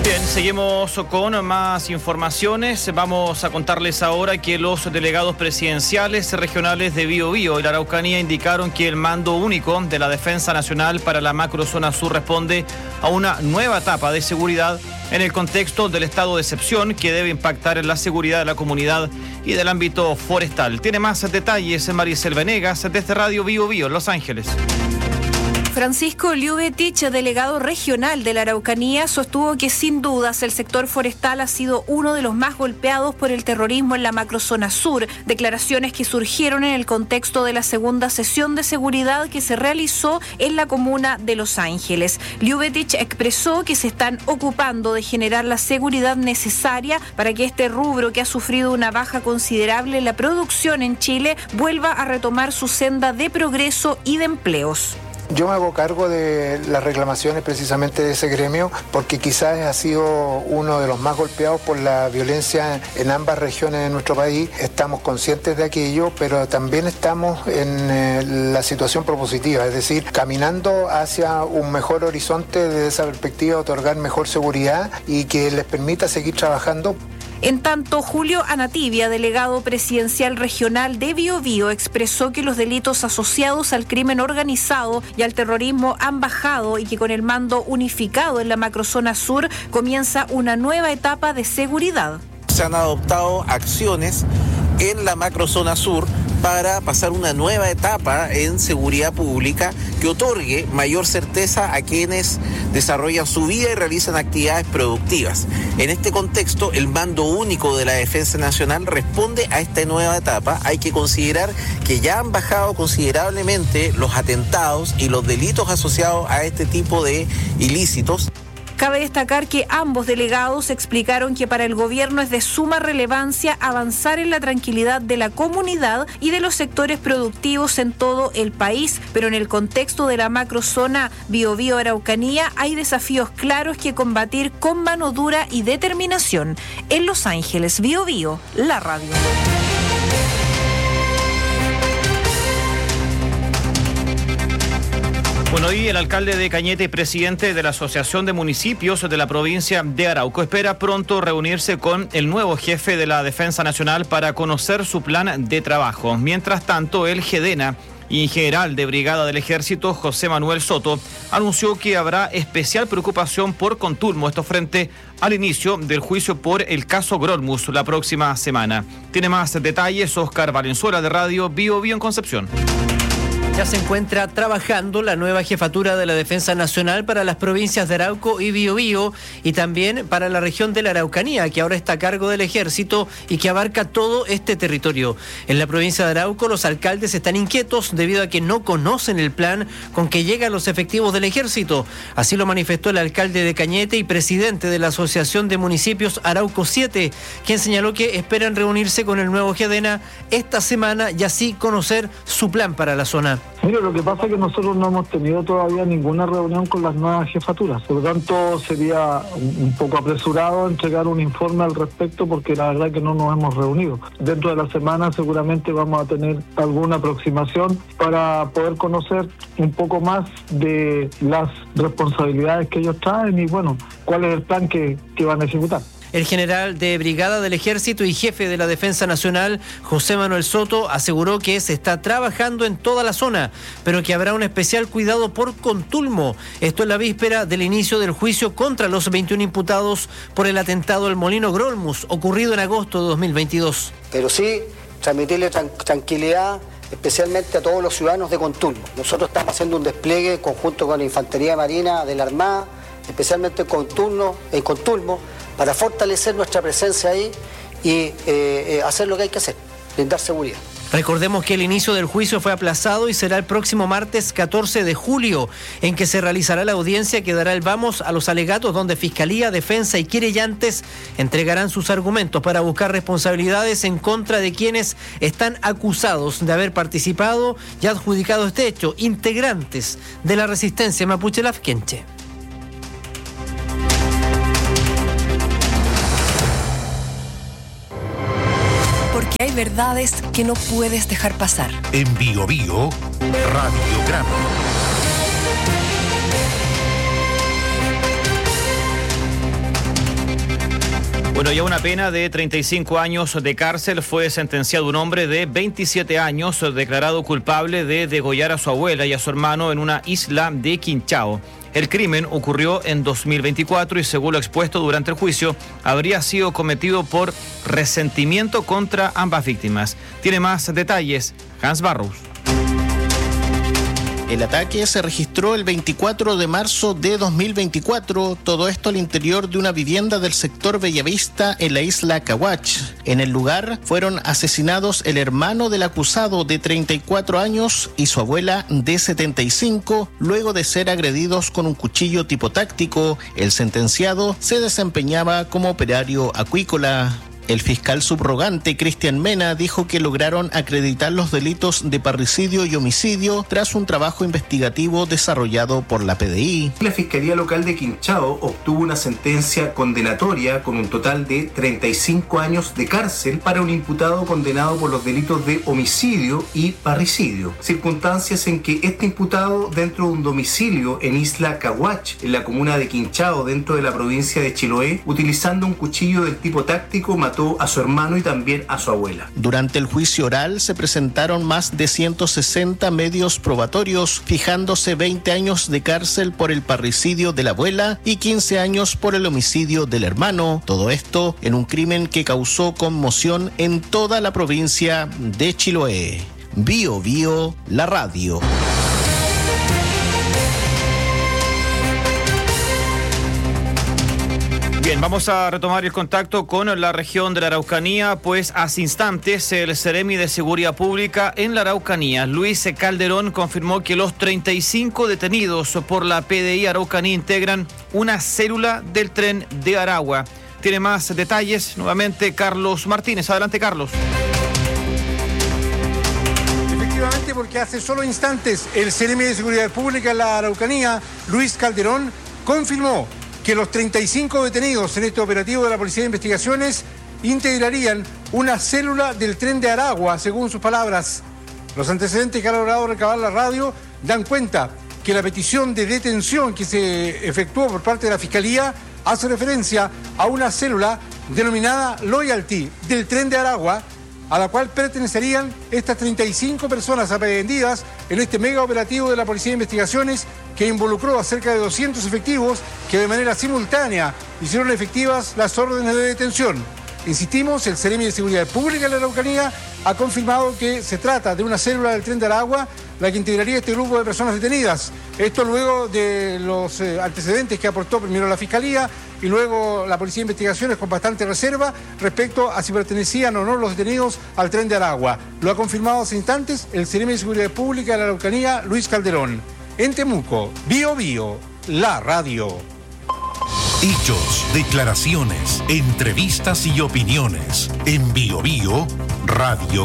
Bien, seguimos con más informaciones. Vamos a contarles ahora que los delegados presidenciales regionales de Biobío y la Araucanía indicaron que el mando único de la Defensa Nacional para la macrozona sur responde a una nueva etapa de seguridad en el contexto del estado de excepción que debe impactar en la seguridad de la comunidad y del ámbito forestal. Tiene más detalles Maricel Venegas desde Radio Biobío en Los Ángeles. Francisco Liubetich, delegado regional de la Araucanía, sostuvo que sin dudas el sector forestal ha sido uno de los más golpeados por el terrorismo en la macrozona sur, declaraciones que surgieron en el contexto de la segunda sesión de seguridad que se realizó en la comuna de Los Ángeles. Liubetich expresó que se están ocupando de generar la seguridad necesaria para que este rubro, que ha sufrido una baja considerable en la producción en Chile, vuelva a retomar su senda de progreso y de empleos. Yo me hago cargo de las reclamaciones precisamente de ese gremio porque quizás ha sido uno de los más golpeados por la violencia en ambas regiones de nuestro país. Estamos conscientes de aquello, pero también estamos en la situación propositiva, es decir, caminando hacia un mejor horizonte desde esa perspectiva, otorgar mejor seguridad y que les permita seguir trabajando. En tanto, Julio Anatibia, delegado presidencial regional de Biobío, expresó que los delitos asociados al crimen organizado y al terrorismo han bajado y que con el mando unificado en la macrozona sur comienza una nueva etapa de seguridad. Se han adoptado acciones en la macrozona sur para pasar una nueva etapa en seguridad pública que otorgue mayor certeza a quienes desarrollan su vida y realizan actividades productivas. En este contexto, el mando único de la Defensa Nacional responde a esta nueva etapa. Hay que considerar que ya han bajado considerablemente los atentados y los delitos asociados a este tipo de ilícitos. Cabe destacar que ambos delegados explicaron que para el gobierno es de suma relevancia avanzar en la tranquilidad de la comunidad y de los sectores productivos en todo el país, pero en el contexto de la macrozona Biobío-Araucanía hay desafíos claros que combatir con mano dura y determinación. En Los Ángeles, Biobío, la radio. Bueno, y el alcalde de Cañete y presidente de la Asociación de Municipios de la provincia de Arauco espera pronto reunirse con el nuevo jefe de la Defensa Nacional para conocer su plan de trabajo. Mientras tanto, el GEDENA y general de Brigada del Ejército, José Manuel Soto, anunció que habrá especial preocupación por Contulmo, esto frente al inicio del juicio por el caso Grolmus la próxima semana. Tiene más detalles Oscar Valenzuela de Radio Biobío en Concepción. Ya se encuentra trabajando la nueva jefatura de la Defensa Nacional para las provincias de Arauco y Biobío y también para la región de la Araucanía, que ahora está a cargo del Ejército y que abarca todo este territorio. En la provincia de Arauco los alcaldes están inquietos debido a que no conocen el plan con que llegan los efectivos del Ejército. Así lo manifestó el alcalde de Cañete y presidente de la Asociación de Municipios Arauco 7, quien señaló que esperan reunirse con el nuevo GEDENA esta semana y así conocer su plan para la zona. Mira, lo que pasa es que nosotros no hemos tenido todavía ninguna reunión con las nuevas jefaturas. Por lo tanto, sería un poco apresurado entregar un informe al respecto porque la verdad es que no nos hemos reunido. Dentro de la semana seguramente vamos a tener alguna aproximación para poder conocer un poco más de las responsabilidades que ellos traen y, bueno, cuál es el plan que van a ejecutar. El general de Brigada del Ejército y jefe de la Defensa Nacional, José Manuel Soto, aseguró que se está trabajando en toda la zona, pero que habrá un especial cuidado por Contulmo. Esto en la víspera del inicio del juicio contra los 21 imputados por el atentado del Molino Grolmus, ocurrido en agosto de 2022. Pero sí, transmitirle tranquilidad especialmente a todos los ciudadanos de Contulmo. Nosotros estamos haciendo un despliegue en conjunto con la Infantería Marina de la Armada, especialmente en Contulmo, para fortalecer nuestra presencia ahí y hacer lo que hay que hacer, brindar seguridad. Recordemos que el inicio del juicio fue aplazado y será el próximo martes 14 de julio, en que se realizará la audiencia que dará el vamos a los alegatos donde Fiscalía, Defensa y querellantes entregarán sus argumentos para buscar responsabilidades en contra de quienes están acusados de haber participado y adjudicado este hecho, integrantes de la resistencia mapuche lafkenche. Porque hay verdades que no puedes dejar pasar. En Biobío, Radiograma. Bueno, ya una pena de 35 años de cárcel fue sentenciado un hombre de 27 años declarado culpable de degollar a su abuela y a su hermano en una isla de Quinchao. El crimen ocurrió en 2024 y, según lo expuesto durante el juicio, habría sido cometido por resentimiento contra ambas víctimas. Tiene más detalles Hans Barrows. El ataque se registró el 24 de marzo de 2024, todo esto al interior de una vivienda del sector Bellavista en la isla Cahuach. En el lugar fueron asesinados el hermano del acusado de 34 años y su abuela de 75, luego de ser agredidos con un cuchillo tipo táctico. El sentenciado se desempeñaba como operario acuícola. El fiscal subrogante Cristian Mena dijo que lograron acreditar los delitos de parricidio y homicidio tras un trabajo investigativo desarrollado por la PDI. La Fiscalía Local de Quinchao obtuvo una sentencia condenatoria con un total de 35 años de cárcel para un imputado condenado por los delitos de homicidio y parricidio, circunstancias en que este imputado, dentro de un domicilio en Isla Cahuach, en la comuna de Quinchao, dentro de la provincia de Chiloé, utilizando un cuchillo del tipo táctico, mató a su hermano y también a su abuela. Durante el juicio oral se presentaron más de 160 medios probatorios, fijándose 20 años de cárcel por el parricidio de la abuela y 15 años por el homicidio del hermano. Todo esto en un crimen que causó conmoción en toda la provincia de Chiloé. Bio Bio, la radio. Bien, vamos a retomar el contacto con la región de la Araucanía, pues hace instantes el Seremi de Seguridad Pública en la Araucanía, Luis Calderón, confirmó que los 35 detenidos por la PDI Araucanía integran una célula del Tren de Aragua. Tiene más detalles nuevamente Carlos Martínez. Adelante, Carlos. Efectivamente, porque hace solo instantes el Seremi de Seguridad Pública en la Araucanía, Luis Calderón, confirmó que los 35 detenidos en este operativo de la Policía de Investigaciones integrarían una célula del Tren de Aragua, según sus palabras. Los antecedentes que ha logrado recabar la radio dan cuenta que la petición de detención que se efectuó por parte de la Fiscalía hace referencia a una célula denominada Loyalty del Tren de Aragua, a la cual pertenecerían estas 35 personas aprehendidas en este mega operativo de la Policía de Investigaciones que involucró a cerca de 200 efectivos que de manera simultánea hicieron efectivas las órdenes de detención. Insistimos, el Seremi de Seguridad Pública de la Araucanía ha confirmado que se trata de una célula del Tren de Aragua la que integraría este grupo de personas detenidas. Esto luego de los antecedentes que aportó primero la Fiscalía y luego la Policía de Investigaciones con bastante reserva respecto a si pertenecían o no los detenidos al Tren de Aragua. Lo ha confirmado hace instantes el Seremi de Seguridad Pública de la Araucanía, Luis Calderón. En Temuco, Bio Bio, la radio. Hechos, declaraciones, entrevistas y opiniones. En Bio Bio, Radio